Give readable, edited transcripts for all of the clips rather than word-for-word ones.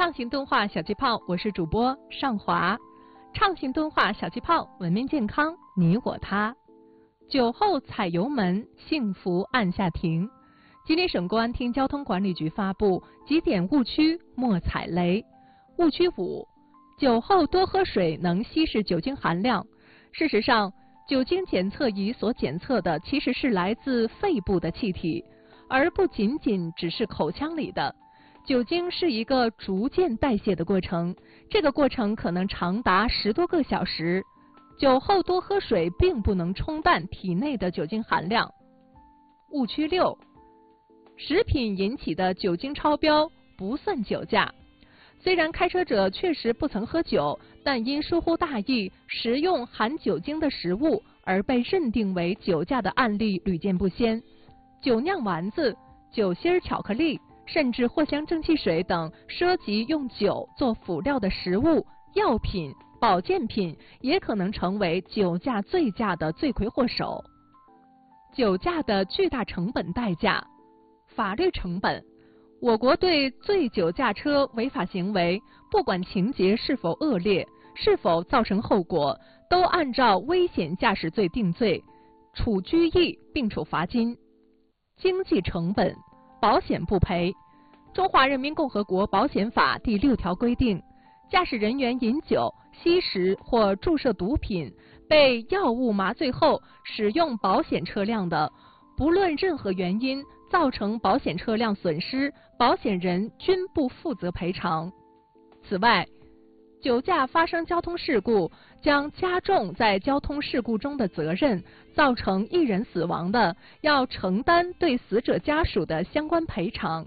畅行动画小气泡，我是主播尚华。畅行动画小气泡，文明健康，你我他。酒后踩油门，幸福按下停。吉林省公安厅交通管理局发布几点误区莫踩雷。误区5：酒后多喝水能稀释酒精含量。事实上，酒精检测仪所检测的其实是来自肺部的气体，而不仅仅只是口腔里的。酒精是一个逐渐代谢的过程，这个过程可能长达10多个小时。酒后多喝水并不能冲淡体内的酒精含量。误区6：食品引起的酒精超标不算酒驾。虽然开车者确实不曾喝酒，但因疏忽大意食用含酒精的食物而被认定为酒驾的案例屡见不鲜。酒酿丸子、酒心巧克力，甚至藿香正气水等涉及用酒做辅料的食物、药品、保健品，也可能成为酒驾醉驾的罪魁祸首。酒驾的巨大成本代价。法律成本。我国对醉酒驾车违法行为，不管情节是否恶劣，是否造成后果，都按照危险驾驶罪定罪，处拘役并处罚金。经济成本。保险不赔。中华人民共和国保险法第6条规定，驾驶人员饮酒、吸食或注射毒品，被药物麻醉后使用保险车辆的，不论任何原因造成保险车辆损失，保险人均不负责赔偿。此外，酒驾发生交通事故，将加重在交通事故中的责任，造成1人死亡的，要承担对死者家属的相关赔偿。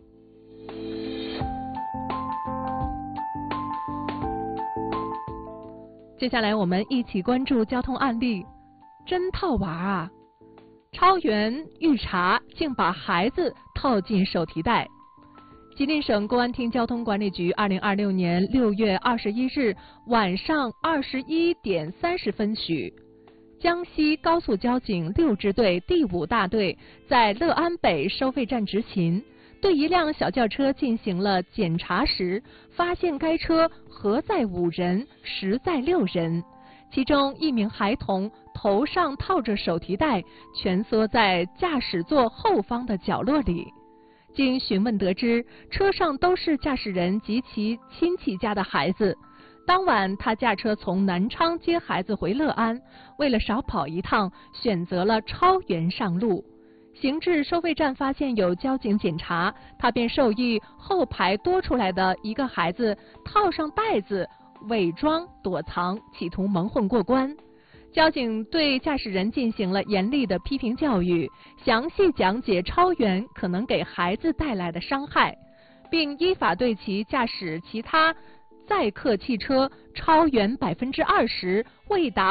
接下来我们一起关注交通案例。真套娃啊！超员遇查竟把孩子套进手提袋。吉林省公安厅交通管理局2026年6月21日晚上21点30分许，江西高速交警6支队第5大队在乐安北收费站执勤，对一辆小轿车进行了检查时，发现该车核载5人，实载6人，其中1名孩童头上套着手提袋，蜷缩在驾驶座后方的角落里。经询问得知，车上都是驾驶人及其亲戚家的孩子。当晚，他驾车从南昌接孩子回乐安，为了少跑一趟，选择了超员上路。行至收费站，发现有交警检查，他便授意后排多出来的一个孩子套上袋子，伪装躲藏，企图蒙混过关。交警对驾驶人进行了严厉的批评教育，详细讲解超员可能给孩子带来的伤害，并依法对其驾驶其他载客汽车超员20%未达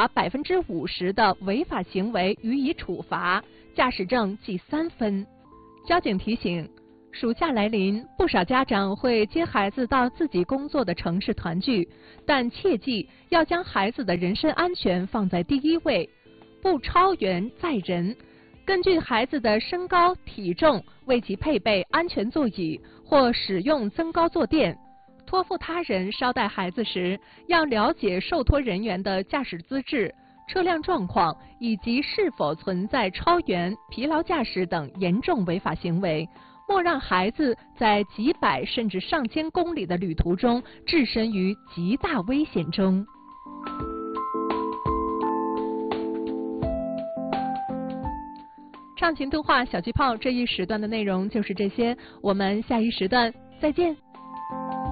50%的违法行为予以处罚，驾驶证记3分。交警提醒，暑假来临，不少家长会接孩子到自己工作的城市团聚，但切记要将孩子的人身安全放在第一位，不超员载人。根据孩子的身高体重，为其配备安全座椅或使用增高坐垫。托付他人捎带孩子时，要了解受托人员的驾驶资质、车辆状况以及是否存在超员、疲劳驾驶等严重违法行为，莫让孩子在几百甚至上千公里的旅途中置身于极大危险中。畅行动画小气泡这一时段的内容就是这些，我们下一时段再见。